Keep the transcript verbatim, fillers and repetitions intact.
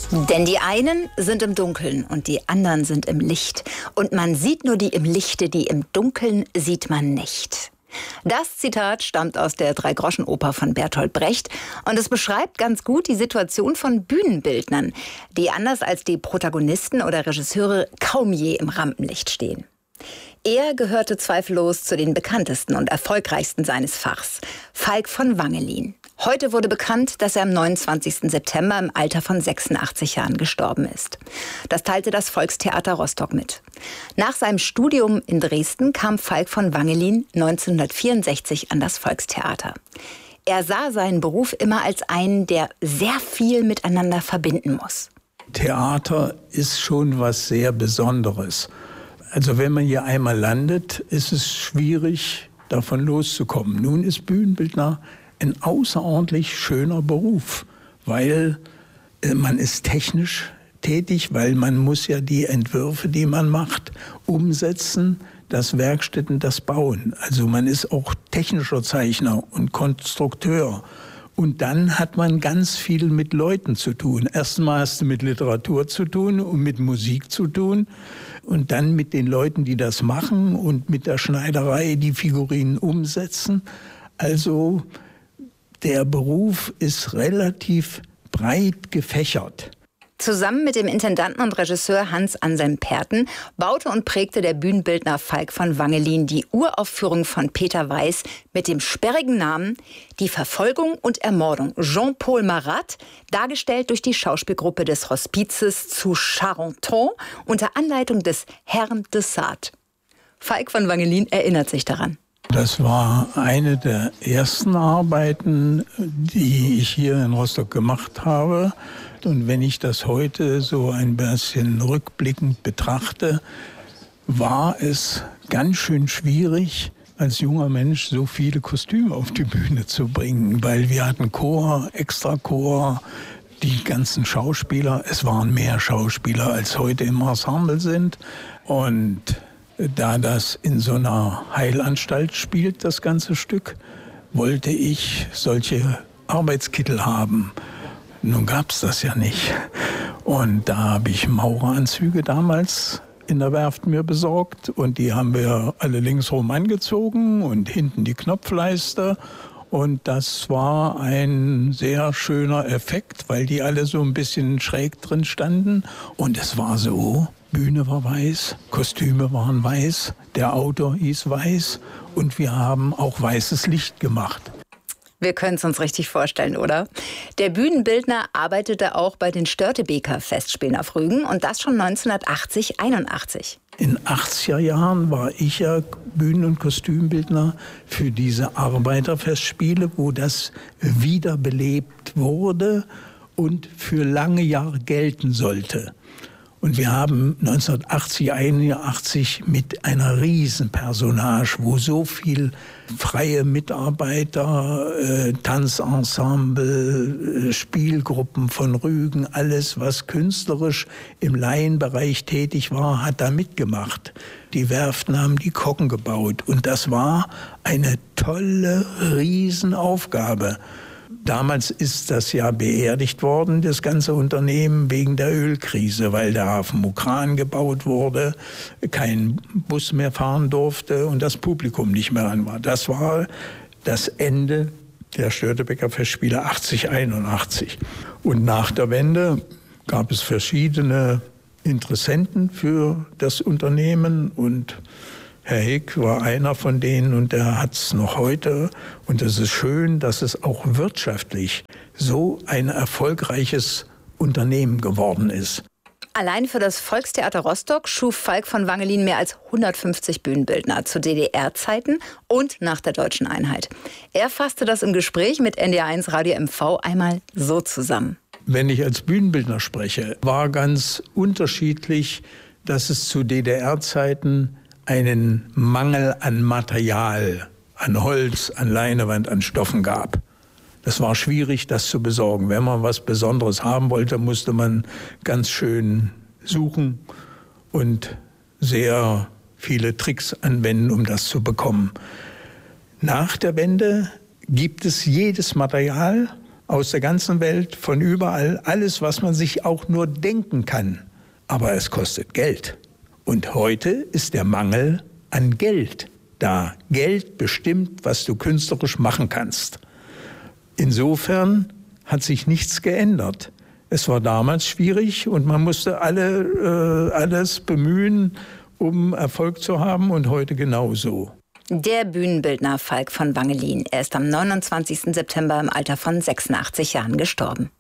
Denn die einen sind im Dunkeln und die anderen sind im Licht. Und man sieht nur die im Lichte, die im Dunkeln sieht man nicht. Das Zitat stammt aus der Drei-Groschen-Oper von Bertolt Brecht und es beschreibt ganz gut die Situation von Bühnenbildnern, die anders als die Protagonisten oder Regisseure kaum je im Rampenlicht stehen. Er gehörte zweifellos zu den bekanntesten und erfolgreichsten seines Fachs, Falk von Wangelin. Heute wurde bekannt, dass er am neunundzwanzigsten September im Alter von sechsundachtzig Jahren gestorben ist. Das teilte das Volkstheater Rostock mit. Nach seinem Studium in Dresden kam Falk von Wangelin neunzehnhundertvierundsechzig an das Volkstheater. Er sah seinen Beruf immer als einen, der sehr viel miteinander verbinden muss. Theater ist schon was sehr Besonderes. Also wenn man hier einmal landet, ist es schwierig, davon loszukommen. Nun ist Bühnenbildner ein außerordentlich schöner Beruf, weil äh, man ist technisch tätig, weil man muss ja die Entwürfe, die man macht, umsetzen, das Werkstätten, das Bauen. Also man ist auch technischer Zeichner und Konstrukteur. Und dann hat man ganz viel mit Leuten zu tun. Erstmal hast du mit Literatur zu tun und mit Musik zu tun. Und dann mit den Leuten, die das machen und mit der Schneiderei die Figurinen umsetzen. Also der Beruf ist relativ breit gefächert. Zusammen mit dem Intendanten und Regisseur Hans Anselm Perten baute und prägte der Bühnenbildner Falk von Wangelin die Uraufführung von Peter Weiß mit dem sperrigen Namen Die Verfolgung und Ermordung Jean-Paul Marat, dargestellt durch die Schauspielgruppe des Hospizes zu Charenton unter Anleitung des Herrn de Sade. Falk von Wangelin erinnert sich daran. Das war eine der ersten Arbeiten, die ich hier in Rostock gemacht habe. Und wenn ich das heute so ein bisschen rückblickend betrachte, war es ganz schön schwierig, als junger Mensch so viele Kostüme auf die Bühne zu bringen. Weil wir hatten Chor, Extrachor, die ganzen Schauspieler. Es waren mehr Schauspieler, als heute im Ensemble sind. Und da das in so einer Heilanstalt spielt, das ganze Stück, wollte ich solche Arbeitskittel haben. Nun gab es das ja nicht. Und da habe ich Maureranzüge damals in der Werft mir besorgt. Und die haben wir alle linksrum angezogen und hinten die Knopfleiste. Und das war ein sehr schöner Effekt, weil die alle so ein bisschen schräg drin standen. Und es war so, Bühne war weiß, Kostüme waren weiß, der Autor hieß Weiß und wir haben auch weißes Licht gemacht. Wir können es uns richtig vorstellen, oder? Der Bühnenbildner arbeitete auch bei den Störtebeker Festspielen auf Rügen und das schon neunzehnhundertachtzig, einundachtzig. In den achtziger Jahren war ich ja Bühnen- und Kostümbildner für diese Arbeiterfestspiele, wo das wiederbelebt wurde und für lange Jahre gelten sollte. Und wir haben neunzehnhundertachtzig, einundachtzig mit einer Riesenpersonage, wo so viel freie Mitarbeiter, äh, Tanzensemble, äh, Spielgruppen von Rügen, alles, was künstlerisch im Laienbereich tätig war, hat da mitgemacht. Die Werften haben die Kocken gebaut und das war eine tolle Riesenaufgabe. Damals ist das ja beerdigt worden, das ganze Unternehmen, wegen der Ölkrise, weil der Hafen Mukran gebaut wurde, kein Bus mehr fahren durfte und das Publikum nicht mehr an war. Das war das Ende der Störtebeker Festspiele achtzig, einundachtzig. Und nach der Wende gab es verschiedene Interessenten für das Unternehmen und Herr Hick war einer von denen und der hat es noch heute. Und es ist schön, dass es auch wirtschaftlich so ein erfolgreiches Unternehmen geworden ist. Allein für das Volkstheater Rostock schuf Falk von Wangelin mehr als hundertfünfzig Bühnenbildner zu D D R-Zeiten und nach der deutschen Einheit. Er fasste das im Gespräch mit N D R eins Radio M V einmal so zusammen. Wenn ich als Bühnenbildner spreche, war ganz unterschiedlich, dass es zu D D R-Zeiten einen Mangel an Material, an Holz, an Leinewand, an Stoffen gab. Es war schwierig, das zu besorgen. Wenn man was Besonderes haben wollte, musste man ganz schön suchen und sehr viele Tricks anwenden, um das zu bekommen. Nach der Wende gibt es jedes Material, aus der ganzen Welt, von überall, alles, was man sich auch nur denken kann. Aber es kostet Geld. Und heute ist der Mangel an Geld da. Geld bestimmt, was du künstlerisch machen kannst. Insofern hat sich nichts geändert. Es war damals schwierig und man musste alle, äh, alles bemühen, um Erfolg zu haben, und heute genauso. Der Bühnenbildner Falk von Wangelin. Er ist am neunundzwanzigsten September im Alter von sechsundachtzig Jahren gestorben.